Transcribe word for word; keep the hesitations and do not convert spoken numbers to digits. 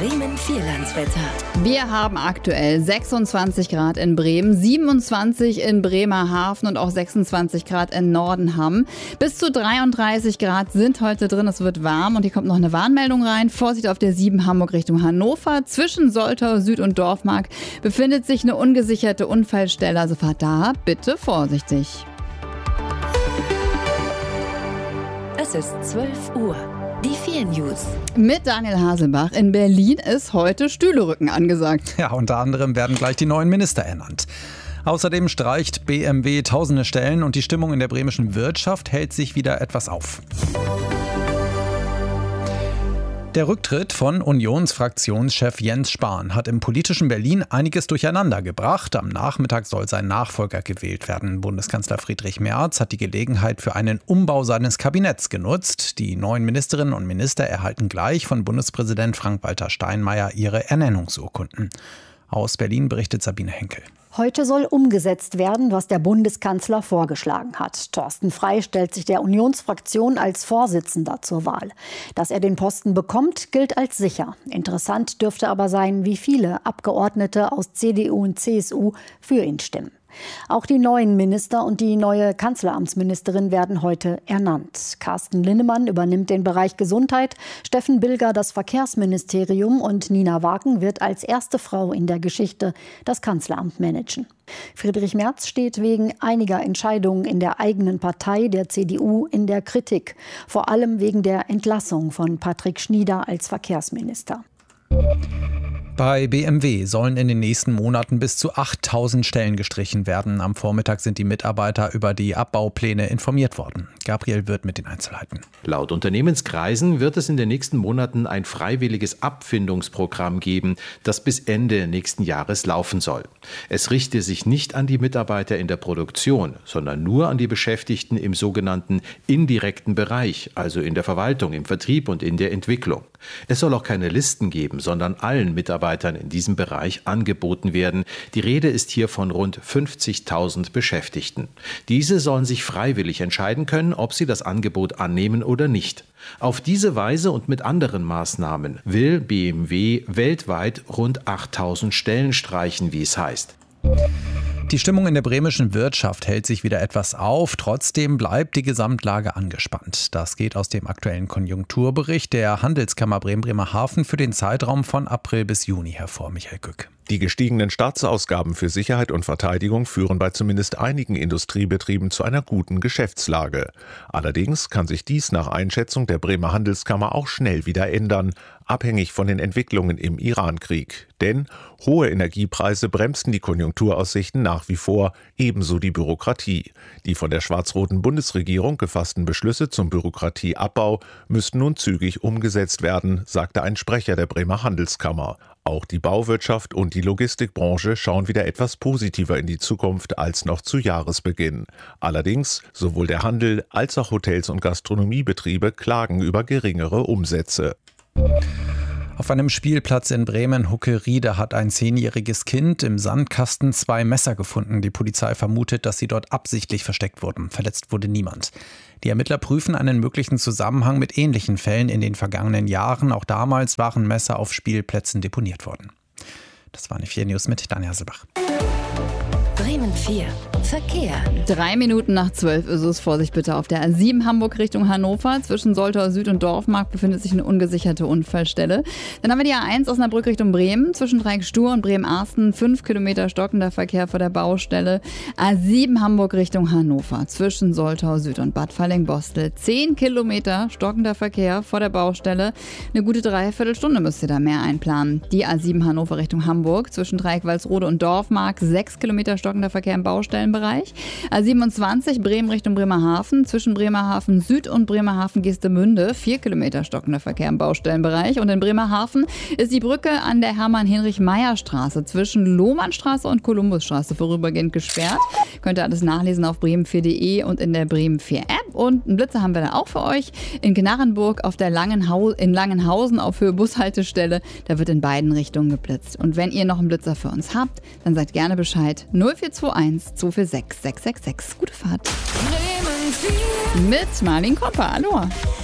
Bremen Vierlandswetter. Wir haben aktuell sechsundzwanzig Grad in Bremen, siebenundzwanzig in Bremerhaven und auch sechsundzwanzig Grad in Nordenham. Bis zu dreiunddreißig Grad sind heute drin, es wird warm und hier kommt noch eine Warnmeldung rein. Vorsicht auf der sieben Hamburg Richtung Hannover. Zwischen Soltau Süd und Dorfmark befindet sich eine ungesicherte Unfallstelle, also fahrt da bitte vorsichtig. Es ist zwölf Uhr. Die vier News. Mit Daniel Haselbach. In Berlin ist heute Stühlerücken angesagt. Ja, unter anderem werden gleich die neuen Minister ernannt. Außerdem streicht B M W tausende Stellen und die Stimmung in der bremischen Wirtschaft hält sich wieder etwas auf. Der Rücktritt von Unionsfraktionschef Jens Spahn hat im politischen Berlin einiges durcheinander gebracht. Am Nachmittag soll sein Nachfolger gewählt werden. Bundeskanzler Friedrich Merz hat die Gelegenheit für einen Umbau seines Kabinetts genutzt. Die neuen Ministerinnen und Minister erhalten gleich von Bundespräsident Frank-Walter Steinmeier ihre Ernennungsurkunden. Aus Berlin berichtet Sabine Henkel. Heute soll umgesetzt werden, was der Bundeskanzler vorgeschlagen hat. Thorsten Frey stellt sich der Unionsfraktion als Vorsitzender zur Wahl. Dass er den Posten bekommt, gilt als sicher. Interessant dürfte aber sein, wie viele Abgeordnete aus C D U und C S U für ihn stimmen. Auch die neuen Minister und die neue Kanzleramtsministerin werden heute ernannt. Carsten Linnemann übernimmt den Bereich Gesundheit, Steffen Bilger das Verkehrsministerium und Nina Wagen wird als erste Frau in der Geschichte das Kanzleramt managen. Friedrich Merz steht wegen einiger Entscheidungen in der eigenen Partei, der C D U, in der Kritik. Vor allem wegen der Entlassung von Patrick Schnieder als Verkehrsminister. Bei B M W sollen in den nächsten Monaten bis zu achttausend Stellen gestrichen werden. Am Vormittag sind die Mitarbeiter über die Abbaupläne informiert worden. Gabriel Wirth mit den Einzelheiten. Laut Unternehmenskreisen wird es in den nächsten Monaten ein freiwilliges Abfindungsprogramm geben, das bis Ende nächsten Jahres laufen soll. Es richte sich nicht an die Mitarbeiter in der Produktion, sondern nur an die Beschäftigten im sogenannten indirekten Bereich, also in der Verwaltung, im Vertrieb und in der Entwicklung. Es soll auch keine Listen geben, sondern allen Mitarbeitern in diesem Bereich angeboten werden. Die Rede ist hier von rund fünfzigtausend Beschäftigten. Diese sollen sich freiwillig entscheiden können, ob sie das Angebot annehmen oder nicht. Auf diese Weise und mit anderen Maßnahmen will B M W weltweit rund achttausend Stellen streichen, wie es heißt. Die Stimmung in der bremischen Wirtschaft hält sich wieder etwas auf. Trotzdem bleibt die Gesamtlage angespannt. Das geht aus dem aktuellen Konjunkturbericht der Handelskammer Bremen-Bremerhaven für den Zeitraum von April bis Juni hervor. Michael Gück. Die gestiegenen Staatsausgaben für Sicherheit und Verteidigung führen bei zumindest einigen Industriebetrieben zu einer guten Geschäftslage. Allerdings kann sich dies nach Einschätzung der Bremer Handelskammer auch schnell wieder ändern, abhängig von den Entwicklungen im Irankrieg. Denn hohe Energiepreise bremsten die Konjunkturaussichten nach wie vor, ebenso die Bürokratie. Die von der schwarz-roten Bundesregierung gefassten Beschlüsse zum Bürokratieabbau müssten nun zügig umgesetzt werden, sagte ein Sprecher der Bremer Handelskammer. Auch die Bauwirtschaft und die Logistikbranche schauen wieder etwas positiver in die Zukunft als noch zu Jahresbeginn. Allerdings, sowohl der Handel als auch Hotels und Gastronomiebetriebe klagen über geringere Umsätze. Auf einem Spielplatz in Bremen-Huckelriede hat ein zehnjähriges Kind im Sandkasten zwei Messer gefunden. Die Polizei vermutet, dass sie dort absichtlich versteckt wurden. Verletzt wurde niemand. Die Ermittler prüfen einen möglichen Zusammenhang mit ähnlichen Fällen in den vergangenen Jahren. Auch damals waren Messer auf Spielplätzen deponiert worden. Das waren die vier News mit Daniel Haselbach. Bremen vier. Verkehr. Drei Minuten nach zwölf ist es. Vorsicht bitte auf der A sieben Hamburg Richtung Hannover. Zwischen Soltau Süd und Dorfmark befindet sich eine ungesicherte Unfallstelle. Dann haben wir die A eins Osnabrück Richtung Bremen. Zwischen Dreieck-Stur und Bremen-Arsten. Fünf Kilometer stockender Verkehr vor der Baustelle. A sieben Hamburg Richtung Hannover. Zwischen Soltau Süd und Bad Falling-Bostel. Zehn Kilometer stockender Verkehr vor der Baustelle. Eine gute Dreiviertelstunde müsst ihr da mehr einplanen. Die A sieben Hannover Richtung Hamburg. Zwischen Dreieck-Walsrode und Dorfmark. Sechs Kilometer stockender Verkehr im Baustellenbereich. A siebenundzwanzig Bremen Richtung Bremerhaven. Zwischen Bremerhaven Süd und Bremerhaven Geestemünde. Vier Kilometer stockender Verkehr im Baustellenbereich. Und in Bremerhaven ist die Brücke an der Hermann-Heinrich-Meyer-Straße zwischen Lohmannstraße und Kolumbusstraße vorübergehend gesperrt. Könnt ihr alles nachlesen auf bremen vier punkt de und in der Bremen vier App. Und einen Blitzer haben wir da auch für euch. In Gnarrenburg auf der Langenhau- in Langenhausen auf Höhe Bushaltestelle. Da wird in beiden Richtungen geblitzt. Und wenn ihr noch einen Blitzer für uns habt, dann sagt gerne Bescheid. null vier zwei eins zwei vier sechs sechs sechs sechs. Gute Fahrt. Mit Marlin Kopper. Hallo.